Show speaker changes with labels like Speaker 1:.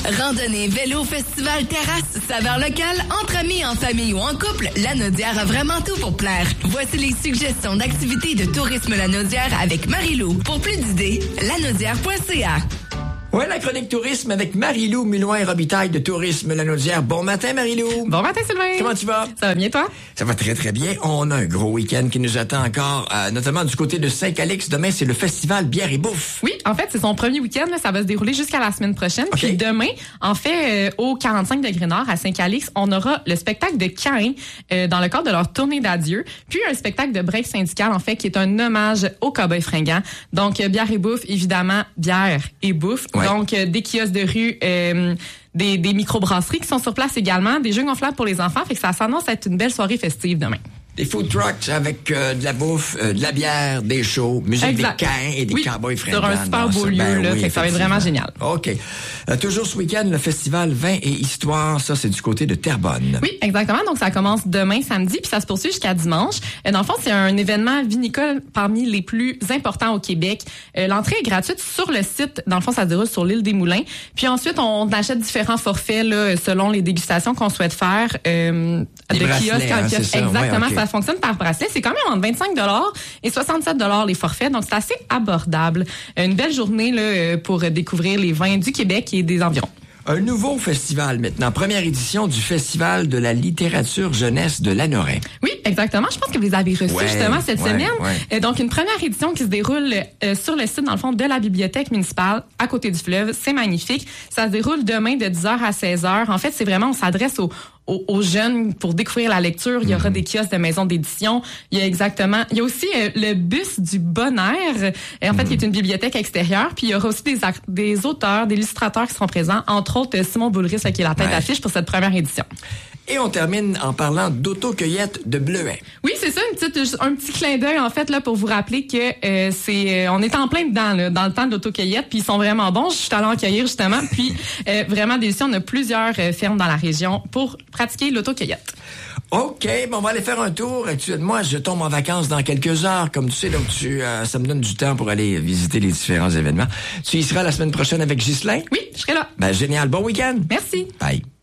Speaker 1: Randonnée, vélo, festival, terrasse, saveur locale, entre amis, en famille ou en couple, Lanaudière a vraiment tout pour plaire. Voici les suggestions d'activités de tourisme Lanaudière avec Marie-Lou. Pour plus d'idées, lanaudière.ca.
Speaker 2: Ouais, la chronique tourisme avec Marie-Lou Milloin-Robitaille de Tourisme Lanaudière. Bon matin, Marie-Lou.
Speaker 3: Bon matin, Sylvain.
Speaker 2: Comment tu vas?
Speaker 3: Ça va bien, toi?
Speaker 2: Ça va très, très bien. On a un gros week-end qui nous attend encore, notamment du côté de Saint-Calix. Demain, c'est le festival Bière et Bouffe.
Speaker 3: Oui, en fait, c'est son premier week-end. Là, ça va se dérouler jusqu'à la semaine prochaine.
Speaker 2: Okay.
Speaker 3: Puis demain, en fait, au 45 degrés Nord, à Saint-Calix, on aura le spectacle de Caïn dans le cadre de leur tournée d'adieu. Puis un spectacle de break syndical, en fait, qui est un hommage aux cow-boys fringants. Donc, bière et bouffe, évidemment, bière et bouffe.
Speaker 2: Ouais.
Speaker 3: Donc, des kiosques de rue, des microbrasseries qui sont sur place également, des jeux gonflables pour les enfants. Fait que ça s'annonce être une belle soirée festive demain.
Speaker 2: Des food trucks avec de la bouffe, de la bière, des shows, musique
Speaker 3: Exact.
Speaker 2: des caïns et des cowboys fringants.
Speaker 3: Sur un super beau lieu, là, fait que ça va être vraiment génial.
Speaker 2: OK. Toujours ce week-end, le festival Vin et Histoire, ça, c'est du côté de Terrebonne.
Speaker 3: Oui, exactement. Donc, ça commence demain, samedi, puis ça se poursuit jusqu'à dimanche. Dans le fond, c'est un événement vinicole parmi les plus importants au Québec. L'entrée est gratuite sur le site. Dans le fond, ça se déroule sur l'île des Moulins. Puis ensuite, on achète différents forfaits là, selon les dégustations qu'on souhaite faire. De kiosque en kiosque. Exactement, ouais, okay. Ça fonctionne par bracelet. C'est quand même entre 25 $ et 67 $ les forfaits. Donc, c'est assez abordable. Une belle journée là, pour découvrir les vins du Québec et des environs.
Speaker 2: Un nouveau festival maintenant. Première édition du Festival de la littérature jeunesse de Lanoraie.
Speaker 3: Oui, exactement. Je pense que vous les avez reçus justement cette semaine.
Speaker 2: Ouais.
Speaker 3: Donc, une première édition qui se déroule sur le site, dans le fond, de la bibliothèque municipale à côté du fleuve. C'est magnifique. Ça se déroule demain de 10h à 16h. En fait, c'est vraiment, on s'adresse aux jeunes pour découvrir la lecture. Il y aura des kiosques de maisons d'édition. Il y a aussi le bus du Bonheur, en fait, qui est une bibliothèque extérieure. Puis il y aura aussi des auteurs, des illustrateurs qui seront présents, entre autres Simon Boulris, qui est la tête d'affiche pour cette première édition.
Speaker 2: Et on termine en parlant d'autocueillette de bleuets.
Speaker 3: Oui, c'est ça, un petit clin d'œil en fait là pour vous rappeler que on est en plein dedans là, dans le temps de l'autocueillette, puis ils sont vraiment bons. Je suis allée en cueillir justement, puis vraiment délicieux. On a plusieurs fermes dans la région pour pratiquer l'autocueillette.
Speaker 2: OK, bon, on va aller faire un tour. Moi, je tombe en vacances dans quelques heures, comme tu sais, donc ça me donne du temps pour aller visiter les différents événements. Tu y seras la semaine prochaine avec Ghislain?
Speaker 3: Oui, je serai là.
Speaker 2: Ben, génial. Bon week-end.
Speaker 3: Merci.
Speaker 2: Bye.